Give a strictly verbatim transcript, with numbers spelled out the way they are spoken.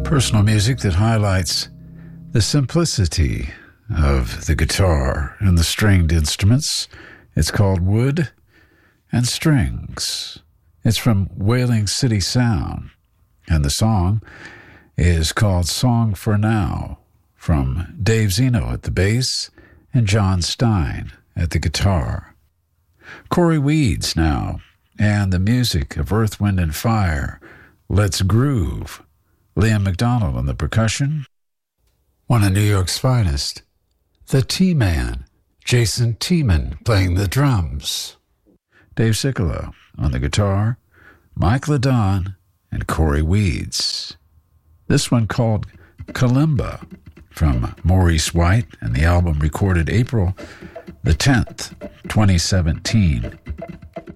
Personal music that highlights the simplicity of the guitar and the stringed instruments. It's called Wood and Strings. It's from Wailing City Sound, and the song is called Song for Now, from Dave Zeno at the bass and John Stein at the guitar. Cory Weeds now, and the music of Earth, Wind and Fire, Let's Groove. Liam McDonald on the percussion. One of New York's finest, the T-Man, Jason Tiemann playing the drums. Dave Sicolo on the guitar, Mike Ladon, and Cory Weeds. This one called Kalimba from Maurice White, and the album recorded April the tenth, twenty seventeen.